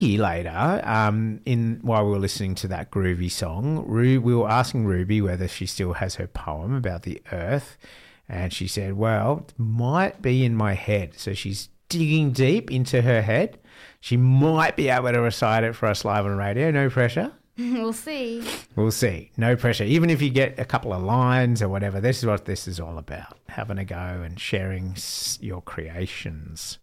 later, while we were listening to that groovy song, we were asking Ruby whether she still has her poem about the earth, and she said, well, it might be in my head. So she's digging deep into her head. She might be able to recite it for us live on radio. No pressure. We'll see. We'll see. No pressure. Even if you get a couple of lines or whatever, this is what this is all about, having a go and sharing your creations.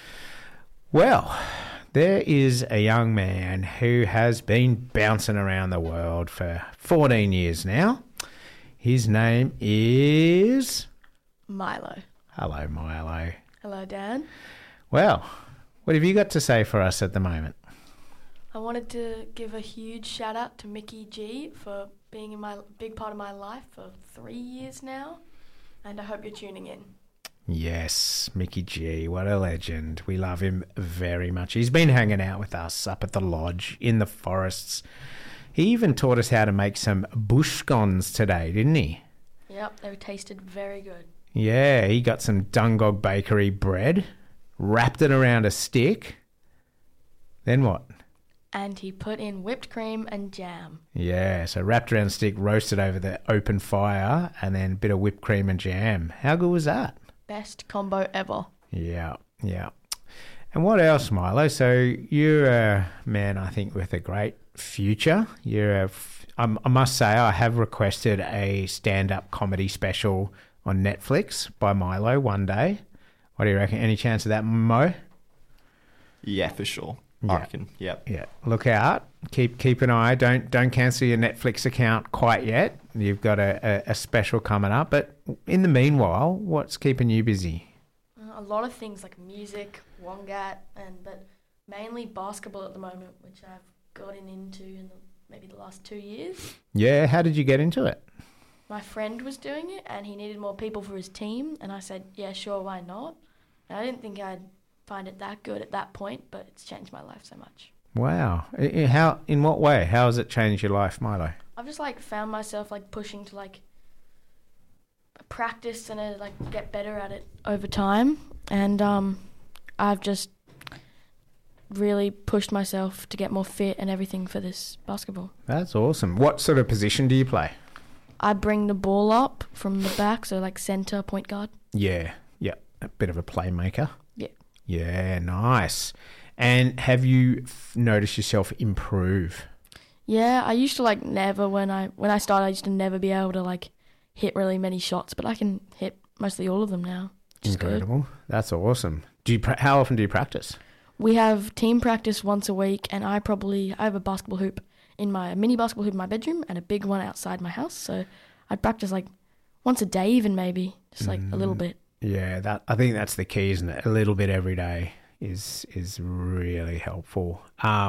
Well, there is a young man who has been bouncing around the world for 14 years now. His name is... Milo. Hello, Milo. Hello, Dan. Well, what have you got to say for us at the moment? I wanted to give a huge shout out to Mickey G for being in my big part of my life for 3 years now, and I hope you're tuning in. Yes, Mickey G, what a legend. We love him very much. He's been hanging out with us up at the lodge in the forests. He even taught us how to make some bush scones today, didn't he? Yep, they tasted very good. Yeah, he got some Dungog Bakery bread, wrapped it around a stick. Then what? And he put in whipped cream and jam. Yeah, so wrapped around a stick, roasted over the open fire, and then a bit of whipped cream and jam. How good was that? Best combo ever. Yeah. And what else, Milo? So you're a man, I think, with a great future. I must say, I have requested a stand-up comedy special on Netflix by Milo one day. What do you reckon? Any chance of that, Mo? Yeah, for sure. Yeah. I reckon. Yep. Yeah. Look out. Keep an eye. Don't cancel your Netflix account quite yet. You've got a special coming up. But in the meanwhile, what's keeping you busy? A lot of things like music, Wongat, but mainly basketball at the moment, which I've gotten into in maybe the last 2 years. Yeah. How did you get into it? My friend was doing it and he needed more people for his team. And I said, yeah, sure, why not? And I didn't think I'd find it that good at that point, but it's changed my life so much. Wow. How? In what way? How has it changed your life, Milo? I've just found myself pushing to practice and get better at it over time, and I've just really pushed myself to get more fit and everything for this basketball. That's awesome. What sort of position do you play? I bring the ball up from the back, so center, point guard. Yeah. A bit of a playmaker. Yeah. Yeah, nice. And have you noticed yourself improve? Yeah, I used to never when I started. I used to never be able to hit really many shots, but I can hit mostly all of them now. Incredible. Good. That's awesome. How often do you practice? We have team practice once a week, and I have a basketball hoop mini basketball hoop in my bedroom and a big one outside my house. So I practice once a day, even maybe just a little bit. Yeah, I think that's the key, isn't it? A little bit every day is really helpful.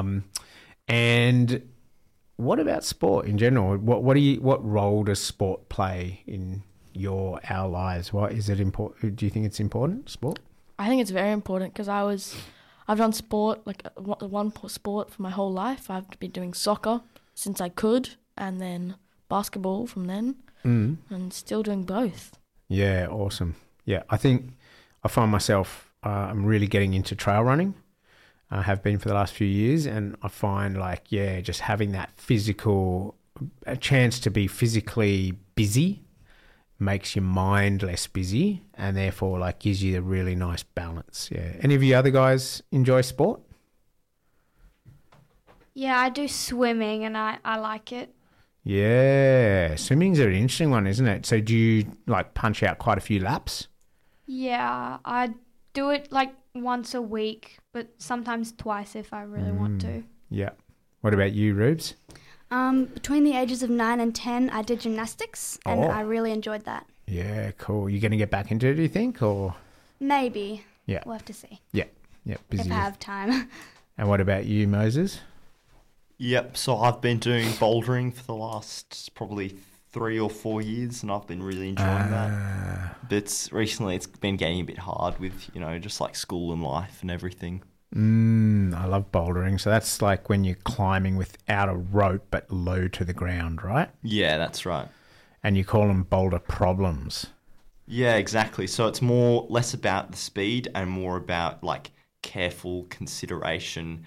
And what about sport in general? What role does sport play in our lives? What is it important? Do you think it's important, sport? I think it's very important because I've done sport, one sport for my whole life. I've been doing soccer since I could, and then basketball from then, and still doing both. Yeah, awesome. Yeah, I think I find myself, I'm really getting into trail running. I have been for the last few years, and I find just having that a chance to be physically busy makes your mind less busy, and therefore gives you a really nice balance. Yeah. Any of you other guys enjoy sport? Yeah, I do swimming and I like it. Yeah, swimming's an interesting one, isn't it? So do you punch out quite a few laps? Yeah, I do it once a week, but sometimes twice if I really want to. Yeah. What about you, Rubes? Between the ages of 9 and 10, I did gymnastics, and I really enjoyed that. Yeah, cool. You going to get back into it, do you think, or? Maybe. Yeah. We'll have to see. Yeah, busy. If I have time. And what about you, Moses? Yep, so I've been doing bouldering for the last probably 3 or 4 years, and I've been really enjoying that. But recently it's been getting a bit hard with, just school and life and everything. I love bouldering. So that's when you're climbing without a rope but low to the ground, right? Yeah, that's right. And you call them boulder problems. Yeah, exactly. So it's less about the speed and more about careful consideration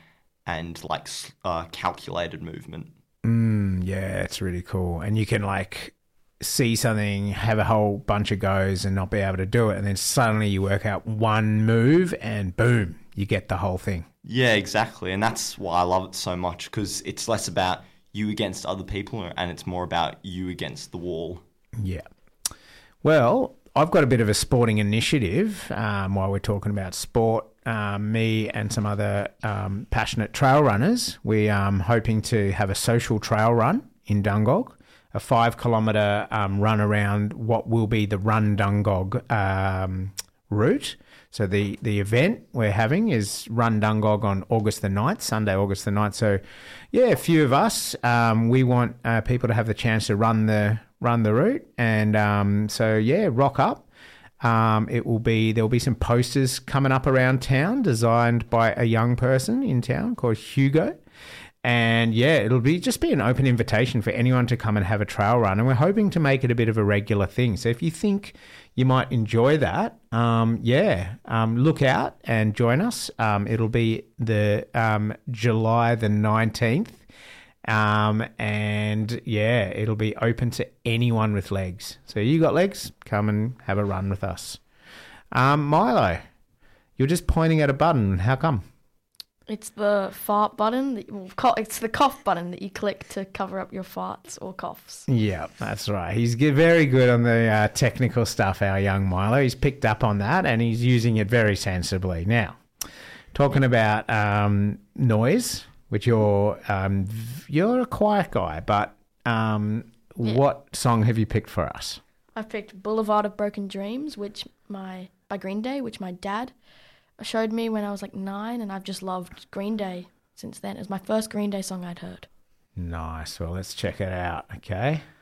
and like calculated movement. Yeah, it's really cool. And you can like see something, have a whole bunch of goes and not be able to do it. And then suddenly you work out one move and boom, you get the whole thing. Yeah, exactly. And that's why I love it so much, because it's less about you against other people and it's more about you against the wall. Yeah. Well, I've got a bit of a sporting initiative while we're talking about sport. Me and some other passionate trail runners, we are hoping to have a social trail run in Dungog, a 5-kilometre run around what will be the Run Dungog route. So the event we're having is Run Dungog on August the 9th, Sunday, August the 9th. So, yeah, a few of us, we want people to have the chance to run the route. And so, yeah, rock up. There'll be some posters coming up around town designed by a young person in town called Hugo. And yeah, it'll be an open invitation for anyone to come and have a trail run. And we're hoping to make it a bit of a regular thing. So if you think you might enjoy that, look out and join us. It'll be the July the 19th. And yeah, it'll be open to anyone with legs. So you got legs, come and have a run with us. Milo, you're just pointing at a button. How come? It's the fart button. It's the cough button that you click to cover up your farts or coughs. Yeah, that's right. He's very good on the technical stuff, our young Milo. He's picked up on that and he's using it very sensibly. Now, talking about noise, which you're a quiet guy, but what song have you picked for us? I've picked Boulevard of Broken Dreams, by Green Day, which my dad showed me when I was like 9, and I've just loved Green Day since then. It was my first Green Day song I'd heard. Nice. Well, let's check it out, okay?